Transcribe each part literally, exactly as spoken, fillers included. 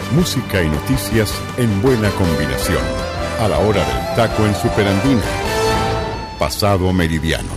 Música y noticias en buena combinación. A la hora del taco en Superandina. Pasado Meridiano.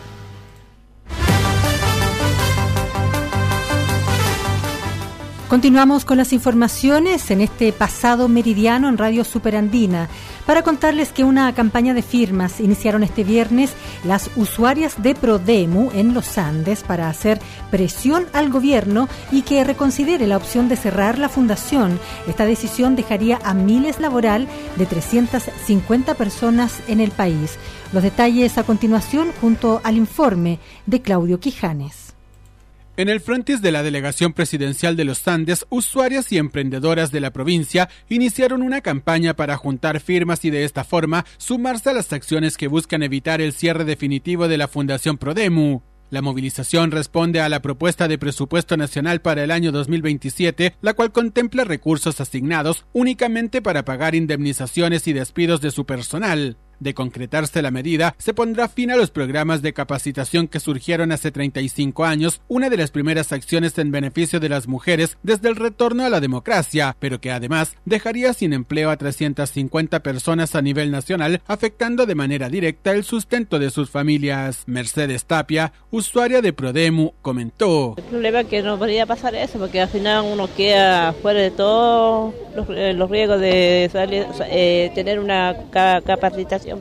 Continuamos con las informaciones en este Pasado Meridiano en Radio Superandina para contarles que una campaña de firmas iniciaron este viernes las usuarias de Prodemu en los Andes para hacer presión al gobierno y que reconsidere la opción de cerrar la fundación. Esta decisión dejaría a miles laboral de trescientas cincuenta personas en el país. Los detalles a continuación junto al informe de Claudio Quijanes. En el frontis de la Delegación Presidencial de los Andes, usuarias y emprendedoras de la provincia iniciaron una campaña para juntar firmas y de esta forma sumarse a las acciones que buscan evitar el cierre definitivo de la Fundación Prodemu. La movilización responde a la propuesta de presupuesto nacional para el año dos mil veintisiete, la cual contempla recursos asignados únicamente para pagar indemnizaciones y despidos de su personal. De concretarse la medida, se pondrá fin a los programas de capacitación que surgieron hace treinta y cinco años, una de las primeras acciones en beneficio de las mujeres desde el retorno a la democracia, pero que además dejaría sin empleo a trescientas cincuenta personas a nivel nacional, afectando de manera directa el sustento de sus familias. Mercedes Tapia, usuaria de Prodemu, comentó: El problema es que no podría pasar eso, porque al final uno queda fuera de todos los, los riesgos de salir, eh, tener una ca- capacitación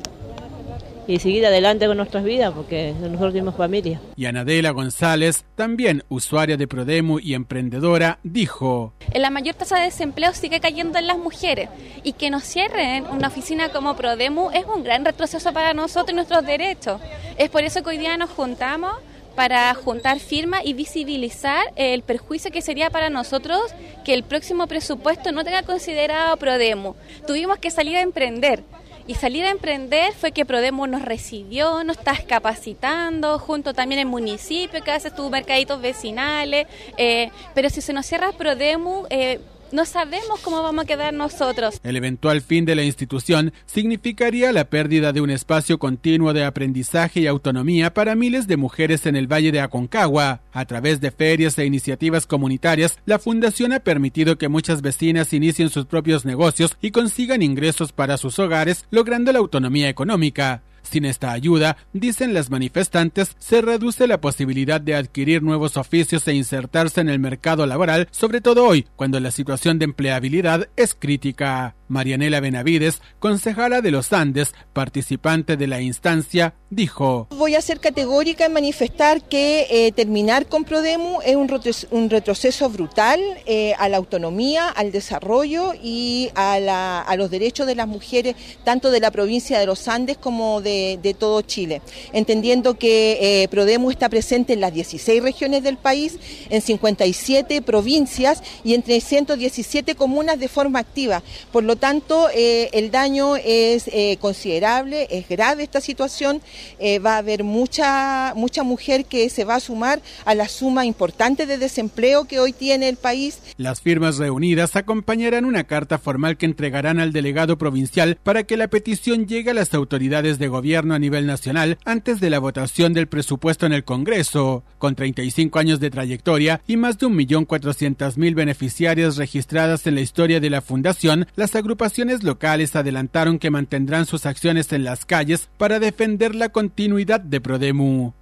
y seguir adelante con nuestras vidas, porque nosotros tenemos familia. Y Anadela González, también usuaria de Prodemu y emprendedora, dijo: La mayor tasa de desempleo sigue cayendo en las mujeres, y que nos cierren una oficina como Prodemu es un gran retroceso para nosotros y nuestros derechos. Es por eso que hoy día nos juntamos para juntar firmas y visibilizar el perjuicio que sería para nosotros que el próximo presupuesto no tenga considerado Prodemu. Tuvimos que salir a emprender. Y salir a emprender fue que Prodemu nos recibió, nos está capacitando, junto también el municipio que hace tus mercaditos vecinales, eh, pero si se nos cierra Prodemu, eh, no sabemos cómo vamos a quedar nosotros. El eventual fin de la institución significaría la pérdida de un espacio continuo de aprendizaje y autonomía para miles de mujeres en el Valle de Aconcagua. A través de ferias e iniciativas comunitarias, la fundación ha permitido que muchas vecinas inicien sus propios negocios y consigan ingresos para sus hogares, logrando la autonomía económica. Sin esta ayuda, dicen las manifestantes, se reduce la posibilidad de adquirir nuevos oficios e insertarse en el mercado laboral, sobre todo hoy, cuando la situación de empleabilidad es crítica. Marianela Benavides, concejala de los Andes, participante de la instancia, dijo: Voy a ser categórica en manifestar que eh, terminar con Prodemu es un, retroceso, un retroceso brutal eh, a la autonomía, al desarrollo y a, la, a los derechos de las mujeres, tanto de la provincia de los Andes como de, de todo Chile. Entendiendo que eh, Prodemu está presente en las dieciséis regiones del país, en cincuenta y siete provincias y en trescientas diecisiete comunas de forma activa. Por lo tanto, eh, el daño es eh, considerable, es grave esta situación, eh, va a haber mucha, mucha mujer que se va a sumar a la suma importante de desempleo que hoy tiene el país. Las firmas reunidas acompañarán una carta formal que entregarán al delegado provincial para que la petición llegue a las autoridades de gobierno a nivel nacional antes de la votación del presupuesto en el Congreso. Con treinta y cinco años de trayectoria y más de un millón cuatrocientas mil beneficiarias registradas en la historia de la fundación, las agrupaciones locales adelantaron que mantendrán sus acciones en las calles para defender la continuidad de Prodemu.